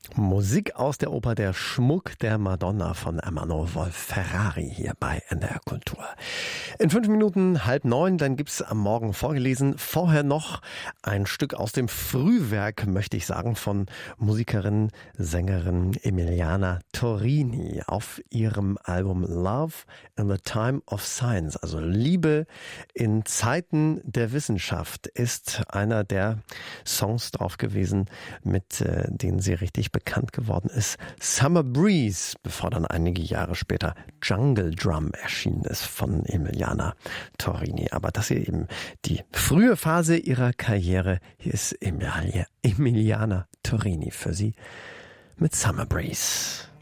Musik aus der Oper Der Schmuck der Madonna von Ermanno Wolf-Ferrari hier bei NDR Kultur. In 5 Minuten 8:30, dann gibt's am Morgen vorgelesen. Vorher noch ein Stück aus dem Frühwerk, möchte ich sagen, von Musikerin, Sängerin Emiliana Torrini auf ihrem Album Love in the Time of Science. Also Liebe in Zeiten der Wissenschaft ist einer der Songs drauf gewesen, mit denen sie richtig bekannt geworden ist. Summer Breeze, bevor dann einige Jahre später Jungle Drum erschienen ist von Emiliana Torrini. Aber das hier eben die frühe Phase ihrer Karriere. Hier ist Emiliana Torrini für Sie mit Summer Breeze.